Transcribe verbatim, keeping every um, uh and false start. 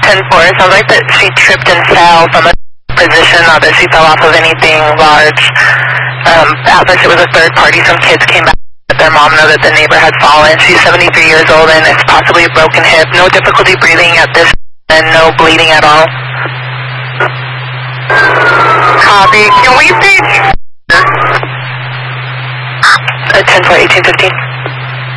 ten four. It sounds like that she tripped and fell from a position, not that she fell off of anything large. Um, at first it was a third party. Some kids came back with their mom know that the neighbor had fallen. She's seventy-three years old and it's possibly a broken hip. No difficulty breathing at this and no bleeding at all. Copy. Can we see? Uh, ten four, eighteen fifteen.